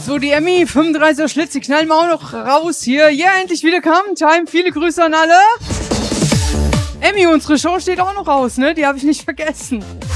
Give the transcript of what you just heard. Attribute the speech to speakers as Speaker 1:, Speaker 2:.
Speaker 1: So, die Emmy, 35er Schlitz, die knallen wir auch noch raus hier. Ja, endlich wieder Come Time. Viele Grüße an alle. Emmy, unsere Show steht auch noch aus, ne? Die habe ich nicht vergessen.